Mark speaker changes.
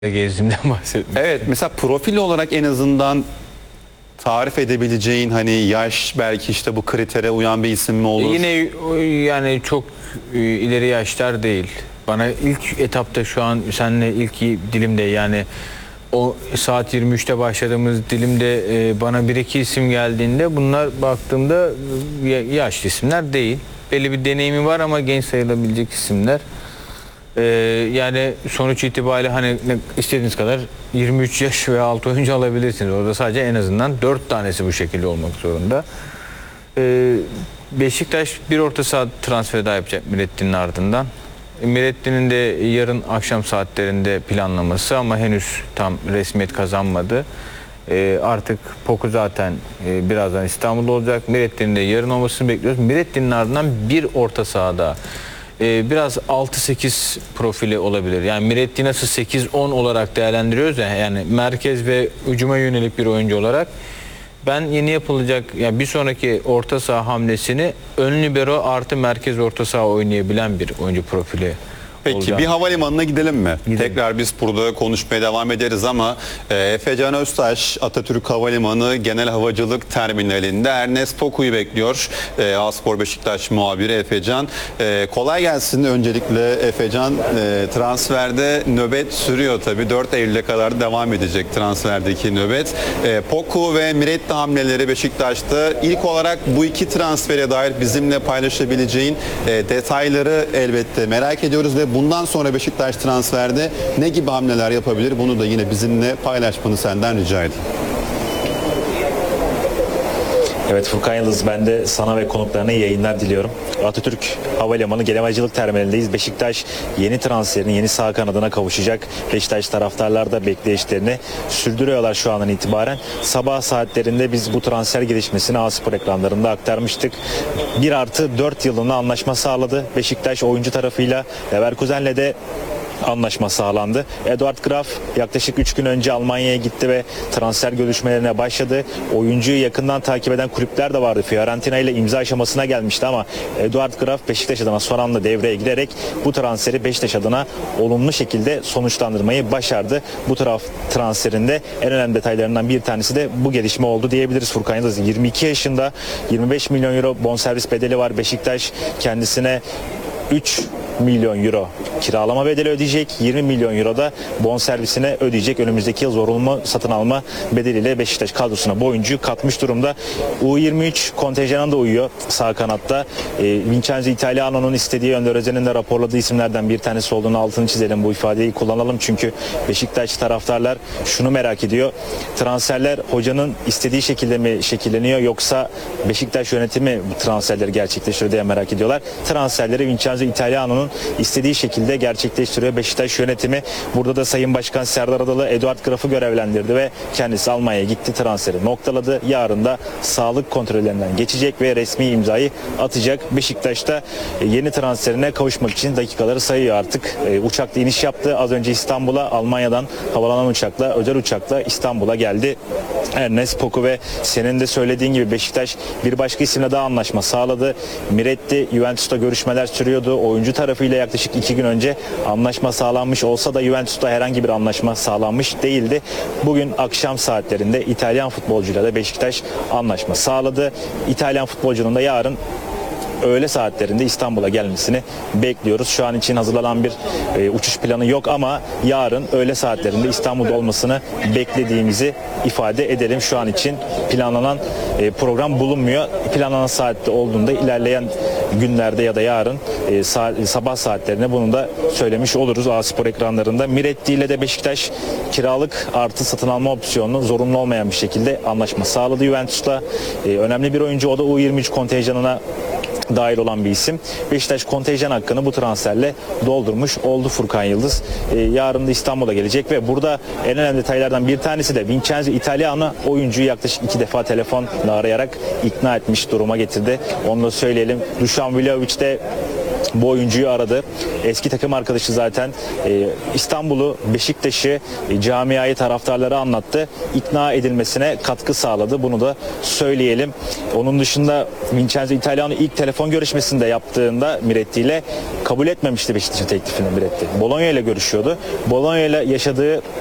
Speaker 1: gezdiğimden bahsettim.
Speaker 2: Evet, mesela profil olarak en azından tarif edebileceğin hani yaş belki işte bu kritere uyan bir isim mi olur?
Speaker 1: Yine yani çok ileri yaşlar değil. Bana ilk etapta şu an seninle ilk dilimde yani o saat 23'te başladığımız dilimde bana bir iki isim geldiğinde bunlar baktığımda yaşlı isimler değil. Belli bir deneyimi var ama genç sayılabilecek isimler. Yani sonuç itibariyle hani istediğiniz kadar 23 yaş ve altı oyuncu alabilirsiniz. Orada sadece en azından 4 tanesi bu şekilde olmak zorunda. Beşiktaş bir orta saha transferi daha yapacak Mirettin'in ardından. Mirettin'in de yarın akşam saatlerinde planlaması ama henüz tam resmiyet kazanmadı. Artık Poku zaten birazdan İstanbul'da olacak. Mirettin'in de yarın olmasını bekliyoruz. Mirettin'in ardından bir orta sahada biraz 6-8 profili olabilir. Yani Miretti nasıl 8-10 olarak değerlendiriyoruz ya, yani merkez ve hücuma yönelik bir oyuncu olarak ben yeni yapılacak yani bir sonraki orta saha hamlesini ön libero artı merkez orta saha oynayabilen bir oyuncu profili.
Speaker 2: Peki bir havalimanına gidelim mi?
Speaker 1: Gidelim.
Speaker 2: Tekrar biz burada konuşmaya devam ederiz ama Efecan Öztaş Atatürk Havalimanı Genel Havacılık Terminali'nde Ernest Poku'yu bekliyor. A-Spor Beşiktaş muhabiri Efecan. Kolay gelsin öncelikle Efecan. Transferde nöbet sürüyor tabii. 4 Eylül'e kadar devam edecek transferdeki nöbet. Poku ve Miretti hamleleri Beşiktaş'ta. İlk olarak bu iki transfere dair bizimle paylaşabileceğin detayları elbette merak ediyoruz ve bundan sonra Beşiktaş transferde ne gibi hamleler yapabilir? Bunu da yine bizimle paylaşmanı senden rica edeyim.
Speaker 3: Evet Furkan Yıldız, ben de sana ve konuklarına iyi yayınlar diliyorum. Atatürk Havalimanı Genel Havacılık Terminalindeyiz. Beşiktaş yeni transferini, yeni sağ kanadına kavuşacak. Beşiktaş taraftarlar da bekleyişlerini sürdürüyorlar şu andan itibaren. Sabah saatlerinde biz bu transfer gelişmesini A-Spor ekranlarında aktarmıştık. 1+4 yılına anlaşma sağladı. Beşiktaş oyuncu tarafıyla Leverkusen'le de anlaşma sağlandı. Eduard Graf yaklaşık 3 gün önce Almanya'ya gitti ve transfer görüşmelerine başladı. Oyuncuyu yakından takip eden kulüpler de vardı. Fiorentina ile imza aşamasına gelmişti ama Eduard Graf Beşiktaş adına son anda devreye girerek bu transferi Beşiktaş adına olumlu şekilde sonuçlandırmayı başardı. Bu transferinde en önemli detaylarından bir tanesi de bu gelişme oldu diyebiliriz Furkan Yıldız. 22 yaşında 25 milyon euro bonservis bedeli var. Beşiktaş kendisine 3 milyon euro kiralama bedeli ödeyecek. 20 milyon euro da bonservisine ödeyecek. Önümüzdeki yıl zorunlu satın alma bedeliyle Beşiktaş kadrosuna bu oyuncuyu katmış durumda. U23 kontenjanına da uyuyor sağ kanatta. Vincenzo Italiano'nun istediği, Önder Özen'in de raporladığı isimlerden bir tanesi olduğunu altını çizelim. Bu ifadeyi kullanalım çünkü Beşiktaş taraftarlar şunu merak ediyor. Transferler hocanın istediği şekilde mi şekilleniyor yoksa Beşiktaş yönetimi bu transferleri gerçekleştiriyor diye merak ediyorlar. Transferleri Vincenzo Italiano'nun istediği şekilde gerçekleştiriyor Beşiktaş yönetimi. Burada da Sayın Başkan Serdar Adalı Eduard Graf'ı görevlendirdi ve kendisi Almanya'ya gitti, transferi noktaladı. Yarın da sağlık kontrollerinden geçecek ve resmi imzayı atacak. Beşiktaş'ta yeni transferine kavuşmak için dakikaları sayıyor artık. Uçakla iniş yaptı. Az önce İstanbul'a Almanya'dan havalanan uçakla, özel uçakla İstanbul'a geldi. Ernest Poku ve senin de söylediğin gibi Beşiktaş bir başka isimle daha anlaşma sağladı. Miretti Juventus'ta görüşmeler sürüyordu. Oyuncu tarafıyla yaklaşık 2 gün önce anlaşma sağlanmış olsa da Juventus'ta herhangi bir anlaşma sağlanmış değildi. Bugün akşam saatlerinde İtalyan futbolcuyla da Beşiktaş anlaşma sağladı. İtalyan futbolcunun da yarın öğle saatlerinde İstanbul'a gelmesini bekliyoruz. Şu an için hazırlanan bir uçuş planı yok ama yarın öğle saatlerinde İstanbul'da olmasını beklediğimizi ifade edelim. Şu an için planlanan program bulunmuyor. Planlanan saatte olduğunda ilerleyen günlerde ya da yarın sabah saatlerine bunu da söylemiş oluruz A-Spor ekranlarında. Miretti ile de Beşiktaş kiralık artı satın alma opsiyonunu zorunlu olmayan bir şekilde anlaşma sağladı Juventus'la. Önemli bir oyuncu, o da U23 kontenjanına dahil olan bir isim. Beşiktaş kontenjan hakkını bu transferle doldurmuş oldu Furkan Yıldız. Yarın da İstanbul'a gelecek ve burada en önemli detaylardan bir tanesi de Vincenzo Italiano oyuncuyu yaklaşık 2 defa telefonla arayarak ikna etmiş, duruma getirdi. Onu da söyleyelim. Dušan Vlahović de bu oyuncuyu aradı. Eski takım arkadaşı zaten İstanbul'u, Beşiktaş'ı, camiayı, taraftarları anlattı. İkna edilmesine katkı sağladı. Bunu da söyleyelim. Onun dışında Vincenzo Italiano ilk telefon görüşmesinde yaptığında Miretti ile kabul etmemişti Beşiktaş'ın teklifini Miretti. Bologna ile görüşüyordu. Bologna ile yaşadığı